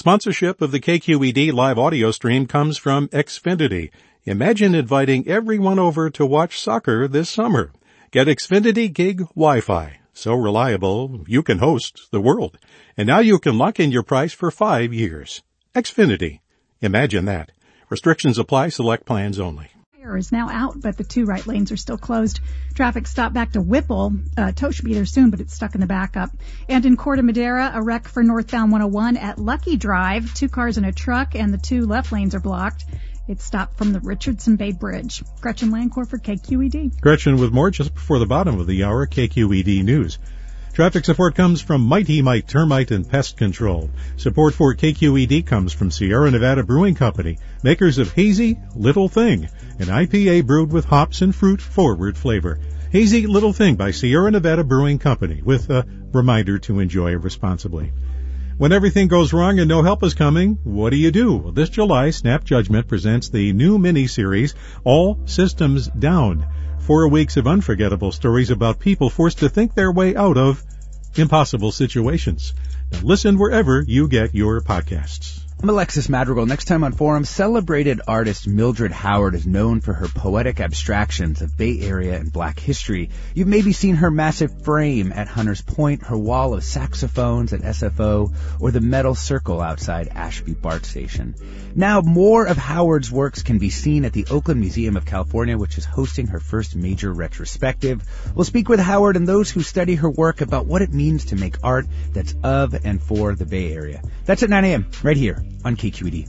Sponsorship of the KQED live audio stream comes from Xfinity. Imagine inviting everyone over to watch soccer this summer. Get Xfinity Gig Wi-Fi. So reliable, you can host the world. And now you can lock in your price for 5 years. Xfinity. Imagine that. Restrictions apply. Select plans only. Is now out, but the two right lanes are still closed. Traffic stopped back to Whipple. Tow should be there soon, but it's stuck in the backup. And in Corte Madera, a wreck for northbound 101 at Lucky Drive. 2 cars and a truck, and the 2 left lanes are blocked. It's stopped from the Richardson Bay Bridge. Gretchen Lancourt for KQED. Gretchen with more just before the bottom of the hour, KQED News. Traffic support comes from Mighty Mite Termite and Pest Control. Support for KQED comes from Sierra Nevada Brewing Company, makers of Hazy Little Thing, an IPA brewed with hops and fruit-forward flavor. Hazy Little Thing by Sierra Nevada Brewing Company, with a reminder to enjoy responsibly. When everything goes wrong and no help is coming, what do? Well, this July, Snap Judgment presents the new mini-series, All Systems Down. 4 weeks of unforgettable stories about people forced to think their way out of impossible situations. Now listen wherever you get your podcasts. I'm Alexis Madrigal. Next time on Forum, celebrated artist Mildred Howard is known for her poetic abstractions of Bay Area and Black history. You've maybe seen her massive frame at Hunters Point, her wall of saxophones at SFO, or the metal circle outside Ashby BART Station. Now, more of Howard's works can be seen at the Oakland Museum of California, which is hosting her first major retrospective. We'll speak with Howard and those who study her work about what it means to make art that's of and for the Bay Area. That's at 9 a.m. right here on KQED.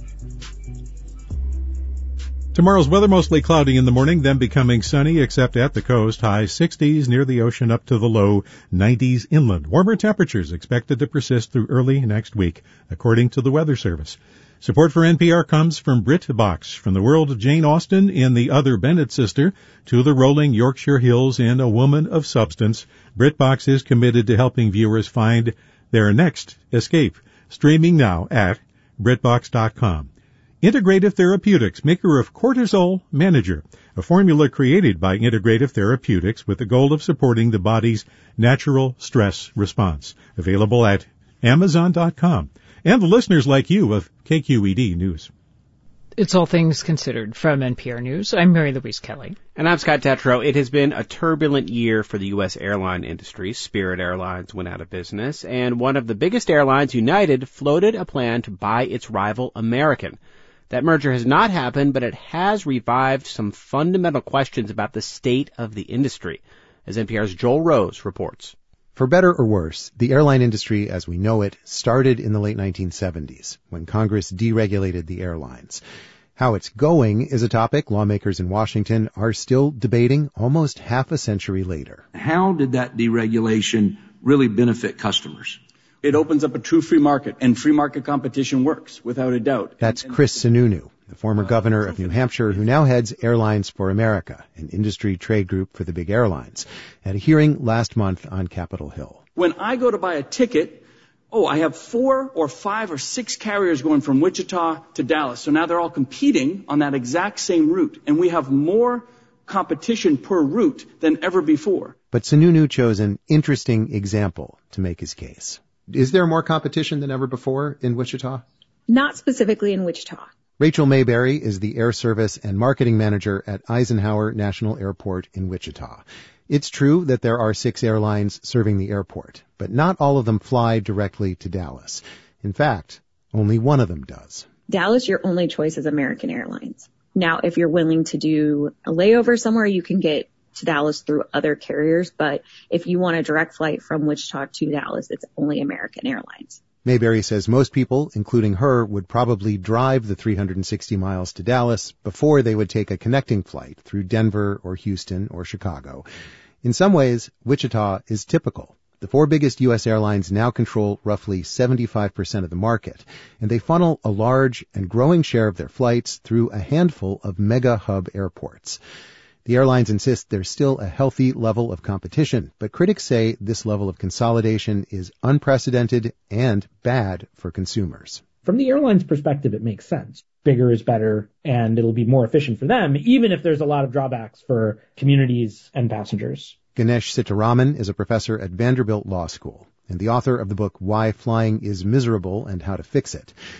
Tomorrow's weather mostly cloudy in the morning, then becoming sunny except at the coast. High 60s near the ocean up to the low 90s inland. Warmer temperatures expected to persist through early next week, according to the Weather Service. Support for NPR comes from BritBox, from the world of Jane Austen in The Other Bennett Sister to the rolling Yorkshire Hills in A Woman of Substance. BritBox is committed to helping viewers find their next escape. Streaming now at BritBox.com. Integrative Therapeutics, maker of Cortisol Manager, a formula created by Integrative Therapeutics with the goal of supporting the body's natural stress response. Available at Amazon.com. And the listeners like you of KQED News. It's All Things Considered from NPR News. I'm Mary Louise Kelly. And I'm Scott Tetro. It has been a turbulent year for the U.S. airline industry. Spirit Airlines went out of business, and one of the biggest airlines, United, floated a plan to buy its rival, American. That merger has not happened, but it has revived some fundamental questions about the state of the industry, as NPR's Joel Rose reports. For better or worse, the airline industry as we know it started in the late 1970s, when Congress deregulated the airlines. How it's going is a topic lawmakers in Washington are still debating almost half a century later. How did that deregulation really benefit customers? It opens up a true free market, and free market competition works, without a doubt. That's Chris Sununu, the former governor of New Hampshire, who now heads Airlines for America, an industry trade group for the big airlines, at a hearing last month on Capitol Hill. When I go to buy a ticket, I have 4 or 5 or 6 carriers going from Wichita to Dallas. So now they're all competing on that exact same route, and we have more competition per route than ever before. But Sununu chose an interesting example to make his case. Is there more competition than ever before in Wichita? Not specifically in Wichita. Rachel Mayberry is the Air Service and Marketing Manager at Eisenhower National Airport in Wichita. It's true that there are 6 airlines serving the airport, but not all of them fly directly to Dallas. In fact, only one of them does. Dallas, your only choice is American Airlines. Now, if you're willing to do a layover somewhere, you can get to Dallas through other carriers, but if you want a direct flight from Wichita to Dallas, it's only American Airlines. Mayberry says most people, including her, would probably drive the 360 miles to Dallas before they would take a connecting flight through Denver or Houston or Chicago. In some ways, Wichita is typical. The 4 biggest U.S. airlines now control roughly 75% of the market, and they funnel a large and growing share of their flights through a handful of mega hub airports. The airlines insist there's still a healthy level of competition, but critics say this level of consolidation is unprecedented and bad for consumers. From the airline's perspective, it makes sense. Bigger is better, and it'll be more efficient for them, even if there's a lot of drawbacks for communities and passengers. Ganesh Sitaraman is a professor at Vanderbilt Law School and the author of the book Why Flying is Miserable and How to Fix It.